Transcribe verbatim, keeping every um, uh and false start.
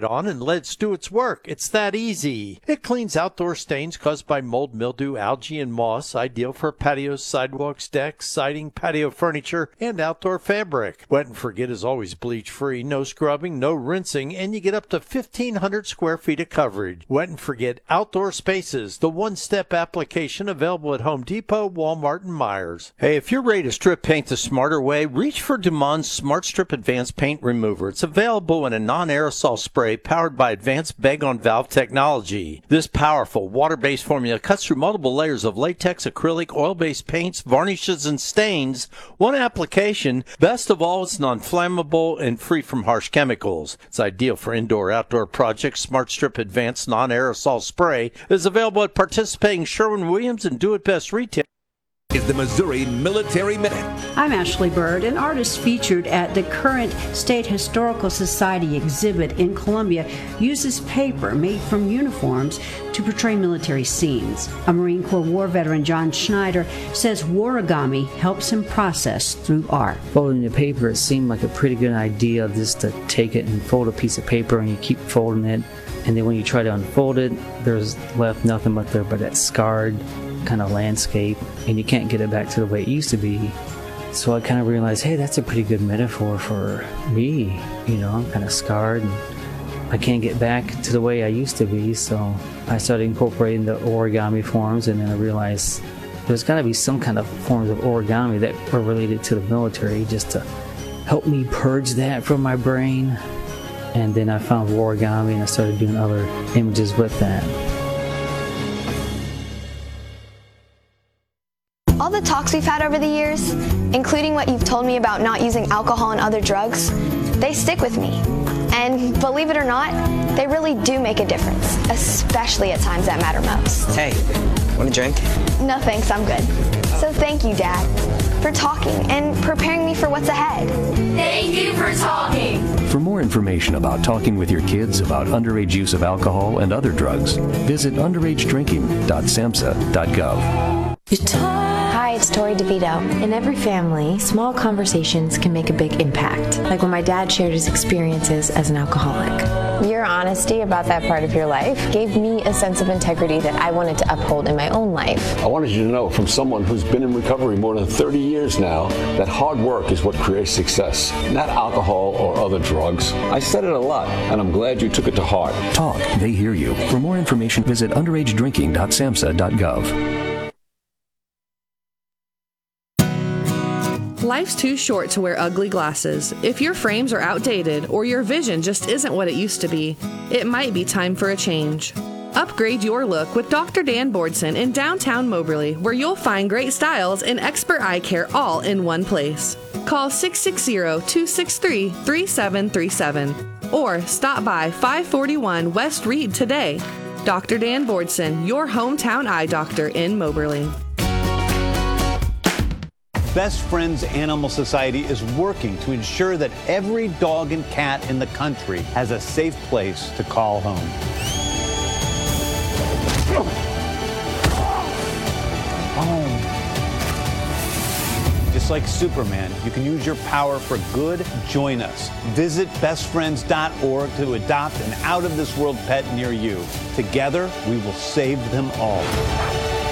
it on and let it do its work. It's that easy. It cleans outdoor stains caused by mold, mildew, algae, and moss, ideal for patios, sidewalks, decks, siding, patio furniture, and outdoor fabric. Wet and Forget is always bleach-free, no scrubbing, no rinsing, and you get up to fifteen hundred square feet of coverage. Wet and Forget Outdoor Spaces, the one-step application available at Home Depot, Walmart, and Myers. Hey, if you're ready to strip paint the smarter way, reach for Dumond's Smart Strip Advanced Paint Remover. It's available in a non-aerosol spray powered by advanced bag-on-valve technology. This powerful water-based formula cuts through multiple layers of latex, acrylic, oil-based paints, varnishes, and stains. One application. Best of all, it's non-flammable and free from harsh chemicals. It's ideal for indoor-outdoor projects. Smart Strip Advanced Non-Aerosol Spray is available at participating Sherwin-Williams and Do It Best retail. Is the Missouri Military Minute. I'm Ashley Bird, an artist featured at the current State Historical Society exhibit in Columbia uses paper made from uniforms to portray military scenes. A Marine Corps war veteran, John Schneider, says warigami helps him process through art. Folding the paper, it seemed like a pretty good idea just to take it and fold a piece of paper and you keep folding it. And then when you try to unfold it, there's left nothing but there but that scarred kind of landscape, and you can't get it back to the way it used to be. So I kind of realized, hey, that's a pretty good metaphor for me. You know, I'm kind of scarred and I can't get back to the way I used to be. So I started incorporating the origami forms, and then I realized there's got to be some kind of forms of origami that are related to the military just to help me purge that from my brain. And then I found warigami and I started doing other images with that. All the talks we've had over the years, including what you've told me about not using alcohol and other drugs, they stick with me. And believe it or not, they really do make a difference, especially at times that matter most. Hey, want a drink? No thanks, I'm good. So thank you, Dad, for talking and preparing me for what's ahead. Thank you for talking. For more information about talking with your kids about underage use of alcohol and other drugs, visit underage drinking dot samhsa dot gov. Hi, it's Tori DeVito. In every family, small conversations can make a big impact, like when my dad shared his experiences as an alcoholic. Your honesty about that part of your life gave me a sense of integrity that I wanted to uphold in my own life. I wanted you to know, from someone who's been in recovery more than thirty years now, that hard work is what creates success, not alcohol or other drugs. I said it a lot, and I'm glad you took it to heart. Talk, they hear you. For more information, visit underage drinking dot samhsa dot gov. Life's too short to wear ugly glasses. If your frames are outdated or your vision just isn't what it used to be, it might be time for a change. Upgrade your look with Doctor Dan Bordson in downtown Moberly, where you'll find great styles and expert eye care all in one place. Call six six zero, two six three, three seven three seven or stop by five forty-one West Reed today. Doctor Dan Bordson, your hometown eye doctor in Moberly. Best Friends Animal Society is working to ensure that every dog and cat in the country has a safe place to call home. Home. Just like Superman, you can use your power for good. Join us. Visit best friends dot org to adopt an out-of-this-world pet near you. Together, we will save them all.